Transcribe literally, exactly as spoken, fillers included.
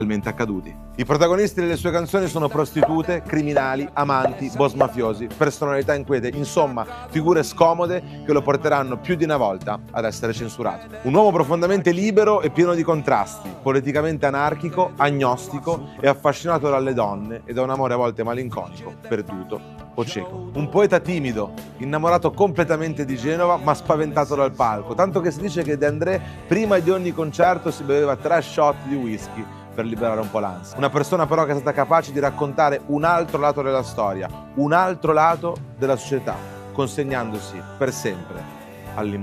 accaduti. I protagonisti delle sue canzoni sono prostitute, criminali, amanti, boss mafiosi, personalità inquiete, insomma figure scomode che lo porteranno più di una volta ad essere censurato. Un uomo profondamente libero e pieno di contrasti, politicamente anarchico, agnostico e affascinato dalle donne e da un amore a volte malinconico, perduto o cieco. Un poeta timido, innamorato completamente di Genova ma spaventato dal palco, tanto che si dice che De André prima di ogni concerto si beveva tre shot di whisky per liberare un po' l'ansia. Una persona però che è stata capace di raccontare un altro lato della storia, un altro lato della società, consegnandosi per sempre all'immortalità.